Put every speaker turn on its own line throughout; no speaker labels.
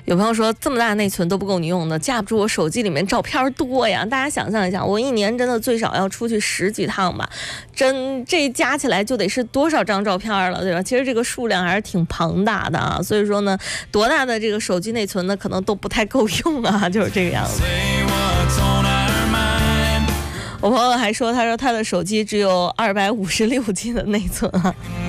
有朋友说这么大的内存都不够你用的，架不住我手机里面照片多呀。大家想象一下，我一年真的最少要出去10几趟吧，这加起来就得是多少张照片了，对吧？其实这个数量还是挺庞大的啊。所以说呢，多大的这个手机内存呢，可能都不太够用啊，就是这个样子。我朋友还说，他说他的手机只有256G 的内存啊。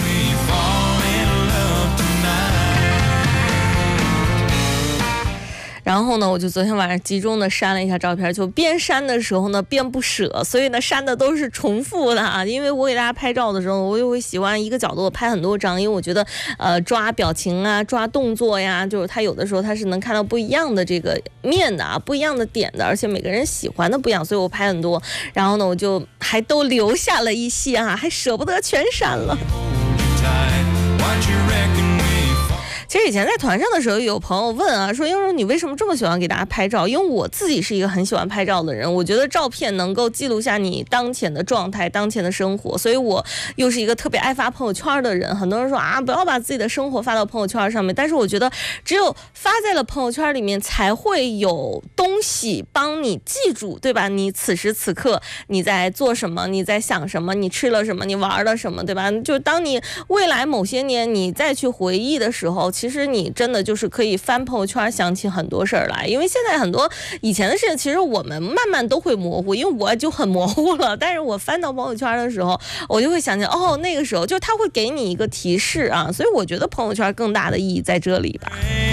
然后呢，我就昨天晚上集中的删了一下照片，就边删的时候呢边不舍，所以呢删的都是重复的啊。因为我给大家拍照的时候，我就会喜欢一个角度拍很多张，因为我觉得抓表情啊、抓动作呀，就是它有的时候它是能看到不一样的这个面的啊，不一样的点的，而且每个人喜欢的不一样，所以我拍很多。然后呢，我就还都留下了一些啊，还舍不得全删了。其实以前在团上的时候，有朋友问啊，说：“你为什么这么喜欢给大家拍照？”因为我自己是一个很喜欢拍照的人，我觉得照片能够记录下你当前的状态、当前的生活，所以我又是一个特别爱发朋友圈的人。很多人说啊，不要把自己的生活发到朋友圈上面，但是我觉得只有发在了朋友圈里面，才会有东西帮你记住，对吧？你此时此刻你在做什么，你在想什么，你吃了什么，你玩了什么，对吧？就当你未来某些年你再去回忆的时候，其实你真的就是可以翻朋友圈想起很多事儿来。因为现在很多以前的事情其实我们慢慢都会模糊，因为我就很模糊了，但是我翻到朋友圈的时候，我就会想起那个时候就他会给你一个提示啊，所以我觉得朋友圈更大的意义在这里吧。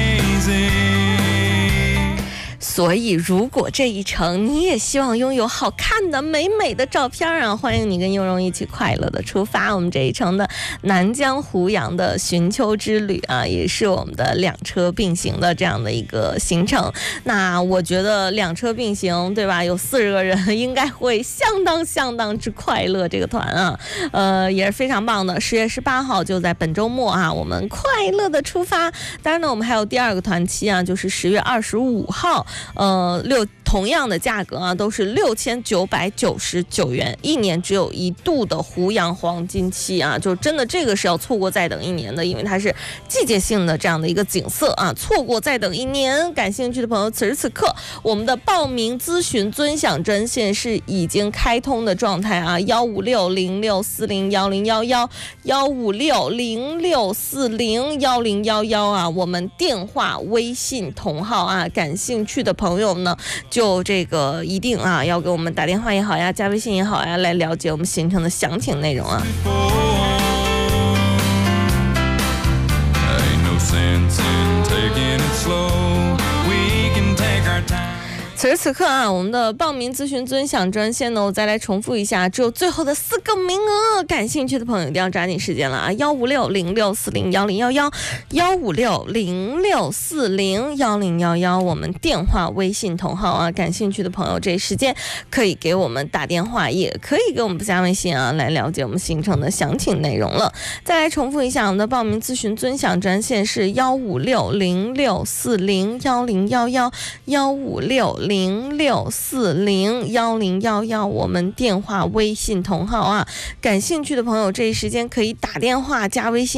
所以如果这一程你也希望拥有好看的美美的照片啊，欢迎你跟雍容一起快乐的出发。我们这一程的南疆胡杨的寻秋之旅啊，也是我们的2车并行的这样的一个行程。那我觉得2车并行，对吧？有40个人应该会相当之快乐，这个团啊，也是非常棒的。10月18号就在本周末啊，我们快乐的出发。当然呢，我们还有第2个团期啊，就是10月25号。同样的价格啊，都是6999元，一年只有1度的胡杨黄金期啊，就真的这个是要错过再等1年的，因为它是季节性的这样的一个景色啊，错过再等1年。感兴趣的朋友，此时此刻我们的报名咨询尊享专线是已经开通的状态啊，15606401011，15606401011啊，我们电话、微信同号啊，感兴趣的朋友呢，就这个一定啊，要给我们打电话也好呀，加微信也好呀，来了解我们行程的详情内容啊。此时此刻啊，我们的报名咨询尊享专线呢，我再来重复一下，只有最后的4个名额，感兴趣的朋友一定要抓紧时间了啊！15606401011，15606401011，我们电话、微信同号啊，感兴趣的朋友这时间可以给我们打电话，也可以给我们加微信啊，来了解我们行程的详情内容了。再来重复一下，我们的报名咨询尊享专线是156064011，15606401011，我们电话、微信同号啊，感兴趣的朋友这一时间可以打电话加微信。